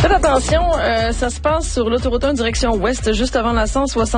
Faites attention, ça se passe sur l'autoroute 1 direction ouest, juste avant la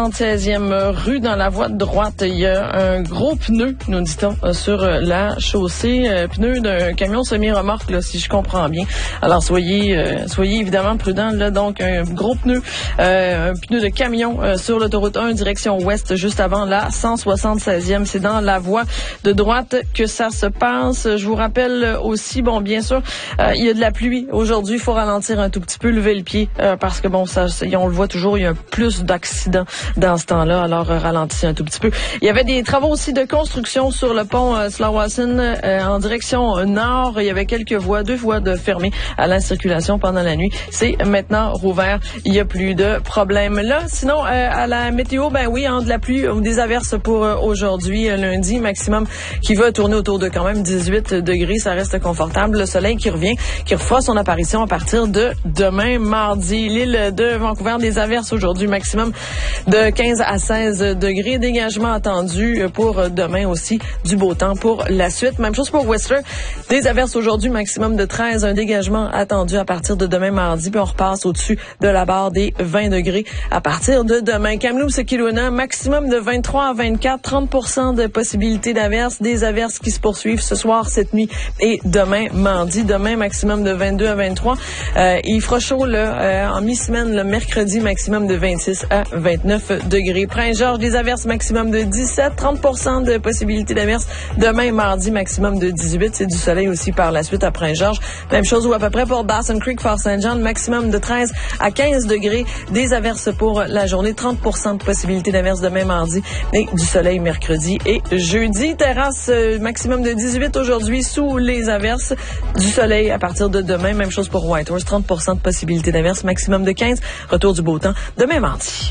176e rue, dans la voie de droite. Il y a un gros pneu, nous dit-on, sur la chaussée, pneu d'un camion semi-remorque, là, si je comprends bien. Alors soyez évidemment prudents, là. Donc un gros pneu, un pneu de camion sur l'autoroute 1 direction ouest, juste avant la 176e. C'est dans la voie de droite que ça se passe. Je vous rappelle aussi, bon, bien sûr, il y a de la pluie aujourd'hui. Il faut ralentir un tout petit peu, lever le pied, parce que bon, on le voit toujours, il y a plus d'accidents dans ce temps-là, alors ralentissez un tout petit peu. Il y avait des travaux aussi de construction sur le pont Slawwassen en direction nord. Il y avait deux voies de fermées à la circulation pendant la nuit. C'est maintenant rouvert. Il n'y a plus de problème là. Sinon, à la météo, ben oui, de la pluie ou des averses pour aujourd'hui, lundi, maximum qui va tourner autour de quand même 18 degrés. Ça reste confortable. Le soleil qui refera son apparition à partir de demain, mardi. L'île de Vancouver, des averses aujourd'hui, maximum de 15 à 16 degrés. Dégagement attendu pour demain aussi, du beau temps pour la suite. Même chose pour Whistler. Des averses aujourd'hui, maximum de 13. Un dégagement attendu à partir de demain, mardi. Puis on repasse au-dessus de la barre des 20 degrés à partir de demain. Kamloops et Kelowna, maximum de 23 à 24. 30% de possibilité d'averses. Des averses qui se poursuivent ce soir, cette nuit et demain, mardi. Demain, maximum de 22 à 23. Il fera chaud là, en mi-semaine, le mercredi, maximum de 26 à 29 degrés. Prince-Georges, des averses maximum de 17, 30% de possibilité d'averses. Demain, mardi, maximum de 18. C'est du soleil aussi par la suite à Prince-Georges. Même chose ou à peu près pour Dawson Creek, Fort-Saint-Jean, maximum de 13 à 15 degrés. Des averses pour la journée, 30% de possibilité d'averses demain, mardi, et du soleil mercredi et jeudi. Terrasse, maximum de 18 aujourd'hui sous les averses. Du soleil à partir de demain. Même chose pour Whitehorse, 30% de possibilité d'averse, maximum de 15. Retour du beau temps demain mardi.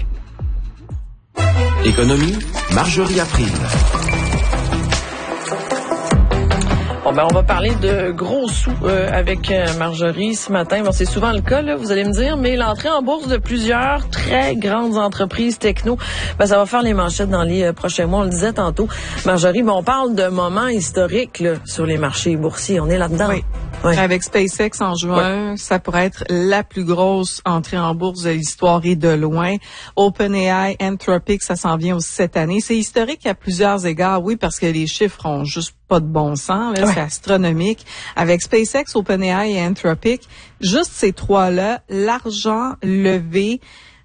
Économie, Marjorie April. Bon, ben, on va parler de gros sous avec Marjorie ce matin. Bon, c'est souvent le cas, là, vous allez me dire, mais l'entrée en bourse de plusieurs très grandes entreprises techno, ben, ça va faire les manchettes dans les prochains mois. On le disait tantôt, Marjorie, ben, on parle de moments historiques là, sur les marchés boursiers. On est là-dedans. Oui. Oui. Avec SpaceX en juin, ça pourrait être la plus grosse entrée en bourse de l'histoire et de loin. OpenAI, Anthropic, ça s'en vient aussi cette année. C'est historique à plusieurs égards, oui, parce que les chiffres ont juste pas de bon sens, là, c'est astronomique. Avec SpaceX, OpenAI et Anthropic, juste ces trois-là, l'argent levé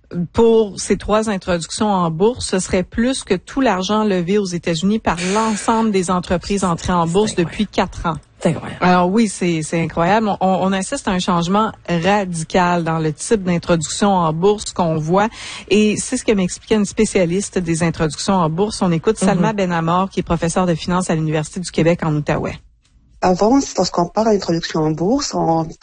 pour ces trois introductions en bourse, ce serait plus que tout l'argent levé aux États-Unis par l'ensemble des entreprises entrées en bourse depuis 4 ans. C'est incroyable. Alors oui, c'est incroyable. On assiste à un changement radical dans le type d'introduction en bourse qu'on voit. Et c'est ce que m'expliquait une spécialiste des introductions en bourse. On écoute Salma Benamor, qui est professeure de finance à l'Université du Québec en Outaouais. Avant, lorsqu'on parle d'introduction en bourse,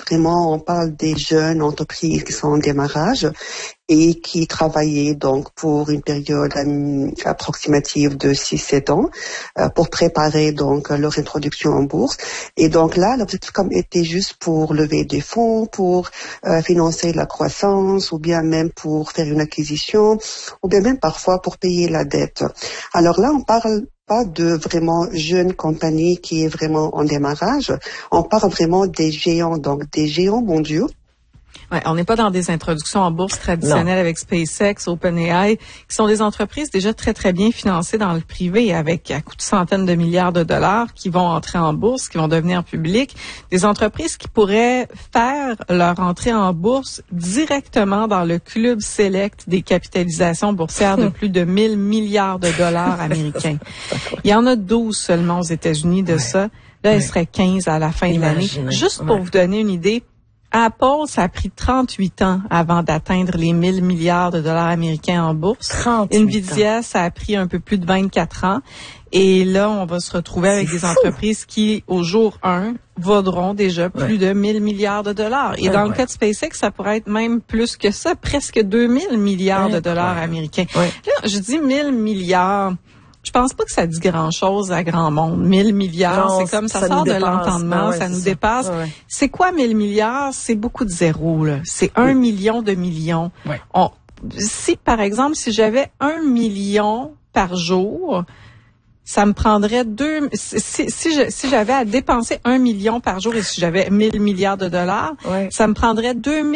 on parle des jeunes entreprises qui sont en démarrage et qui travaillaient donc pour une période approximative de 6-7 ans pour préparer donc leur introduction en bourse. Et donc là, l'objectif était juste pour lever des fonds, pour financer la croissance, ou bien même pour faire une acquisition, ou bien même parfois pour payer la dette. Alors là, on parle pas de vraiment jeunes compagnies qui est vraiment en démarrage. On parle vraiment des géants, donc des géants mondiaux. Ouais, on n'est pas dans des introductions en bourse traditionnelles avec SpaceX, OpenAI, qui sont des entreprises déjà très, très bien financées dans le privé avec à coût de centaines de milliards de dollars qui vont entrer en bourse, qui vont devenir publiques. Des entreprises qui pourraient faire leur entrée en bourse directement dans le club select des capitalisations boursières de plus de 1000 milliards de dollars américains. Il y en a 12 seulement aux États-Unis de ça. Là, il serait 15 à la fin de l'année. Juste pour vous donner une idée, Apple, ça a pris 38 ans avant d'atteindre les 1000 milliards de dollars américains en bourse. Nvidia, ça a pris un peu plus de 24 ans. Et là, on va se retrouver avec des entreprises qui, au jour 1, vaudront déjà plus de 1000 milliards de dollars. Et dans le cas de SpaceX, ça pourrait être même plus que ça, presque 2000 milliards de dollars américains. Là, je dis 1000 milliards. Je pense pas que ça dit grand-chose à grand monde. 1000 milliards, c'est comme ça sort de l'entendement, ça nous dépasse. C'est quoi 1000 milliards? C'est beaucoup de zéros, là. C'est 1 million de millions. Si, par exemple, si j'avais 1 million par jour, ça me prendrait si j'avais à dépenser 1 million par jour et si j'avais 1000 milliards de dollars, ça me prendrait 2000